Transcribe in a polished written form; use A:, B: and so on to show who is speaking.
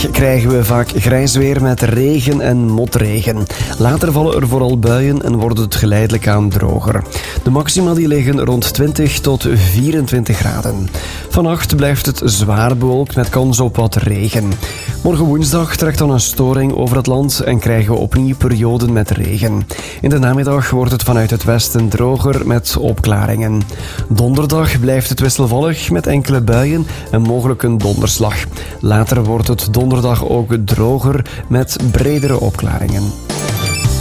A: Donderdag krijgen we vaak grijs weer met regen en motregen. Later vallen er vooral buien en wordt het geleidelijk aan droger. De maxima die liggen rond 20 tot 24 graden. Vannacht blijft het zwaar bewolkt met kans op wat regen. Morgen woensdag trekt dan een storing over het land en krijgen we opnieuw perioden met regen. In de namiddag wordt het vanuit het westen droger met opklaringen. Donderdag blijft het wisselvallig met enkele buien en mogelijk een donderslag. Later wordt het donderdag ook droger met bredere opklaringen.